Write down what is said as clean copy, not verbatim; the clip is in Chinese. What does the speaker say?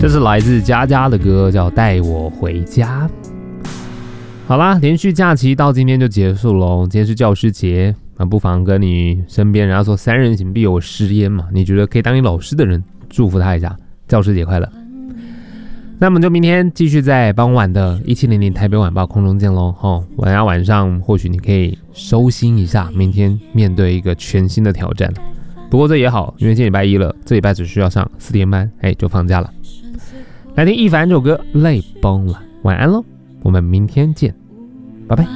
这是来自佳佳的歌，叫《带我回家》。好啦，连续假期到今天就结束喽。今天是教师节，不妨跟你身边人家说三人行必有师焉嘛，你觉得可以当你老师的人，祝福他一下，教师节快乐。那么就明天继续在傍晚的1700台北晚报空中见咯。晚上或许你可以收心一下，明天面对一个全新的挑战。不过这也好，因为今天礼拜一了，这礼拜只需要上4天班，就放假了。来听易凡这首歌，累崩了，晚安咯，我们明天见，拜拜。